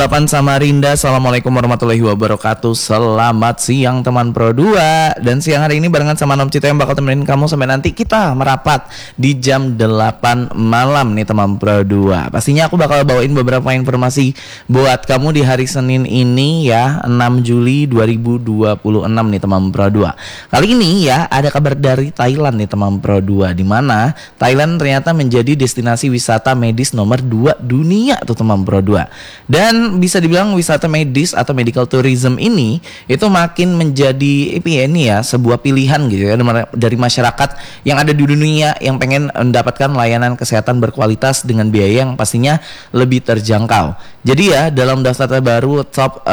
Papan Samarinda, Assalamualaikum warahmatullahi wabarakatuh. Selamat siang teman Pro 2. Dan siang hari ini barengan sama Nom Cito yang bakal temenin kamu sampai nanti kita merapat di jam 8 malam nih teman Pro 2. Pastinya aku bakal bawain beberapa informasi buat kamu di hari Senin ini ya, 6 Juli 2026 nih teman Pro 2. Kali ini ya ada kabar dari Thailand nih teman Pro 2, di mana Thailand ternyata menjadi destinasi wisata medis nomor 2 dunia tuh teman Pro 2. Dan bisa dibilang wisata medis atau medical tourism ini itu makin menjadi ini ya sebuah pilihan gitu ya dari masyarakat yang ada di dunia yang pengen mendapatkan layanan kesehatan berkualitas dengan biaya yang pastinya lebih terjangkau. Jadi ya dalam daftar terbaru Top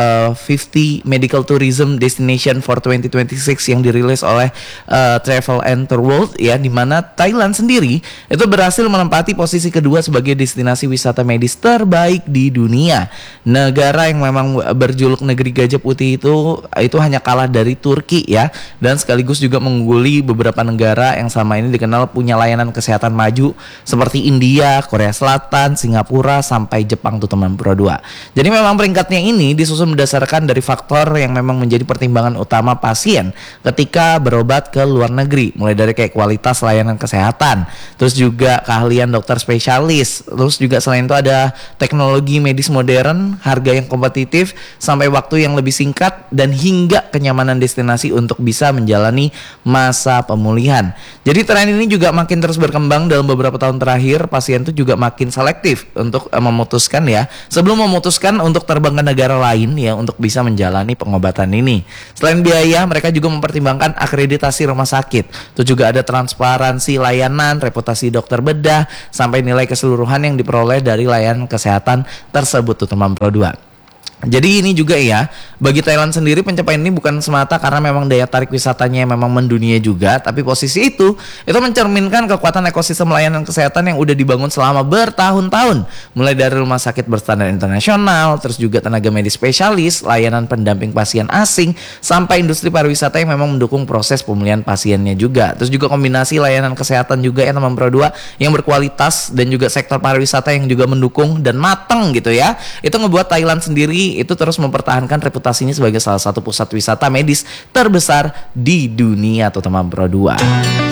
50 Medical Tourism Destination for 2026 yang dirilis oleh Travel and Tour World ya, di mana Thailand sendiri itu berhasil menempati posisi kedua sebagai destinasi wisata medis terbaik di dunia. Negara yang memang berjuluk negeri gajah putih itu hanya kalah dari Turki ya, dan sekaligus juga mengungguli beberapa negara yang sama ini dikenal punya layanan kesehatan maju seperti India, Korea Selatan, Singapura sampai Jepang tuh teman Pro 2. Jadi memang peringkatnya ini disusun berdasarkan dari faktor yang memang menjadi pertimbangan utama pasien ketika berobat ke luar negeri, mulai dari kayak kualitas layanan kesehatan, terus juga keahlian dokter spesialis, terus juga selain itu ada teknologi medis modern, harga yang kompetitif, sampai waktu yang lebih singkat, dan hingga kenyamanan destinasi untuk bisa menjalani masa pemulihan. Jadi tren ini juga makin terus berkembang dalam beberapa tahun terakhir. Pasien itu juga makin selektif untuk memutuskan ya, sebelum memutuskan untuk terbang ke negara lain ya untuk bisa menjalani pengobatan ini. Selain biaya, mereka juga mempertimbangkan akreditasi rumah sakit. Itu juga ada transparansi layanan, reputasi dokter bedah, sampai nilai keseluruhan yang diperoleh dari layanan kesehatan tersebut tuh teman Pro 2. Jadi ini juga ya, bagi Thailand sendiri pencapaian ini bukan semata karena memang daya tarik wisatanya yang memang mendunia juga, tapi posisi itu mencerminkan kekuatan ekosistem layanan kesehatan yang udah dibangun selama bertahun-tahun, mulai dari rumah sakit berstandar internasional, terus juga tenaga medis spesialis, layanan pendamping pasien asing, sampai industri pariwisata yang memang mendukung proses pemulihan pasiennya juga. Terus juga kombinasi layanan kesehatan juga ya teman Pro 2 yang berkualitas, dan juga sektor pariwisata yang juga mendukung dan matang gitu ya. Itu ngebuat Thailand sendiri itu terus mempertahankan reputasinya sebagai salah satu pusat wisata medis terbesar di dunia tuh teman Pro 2.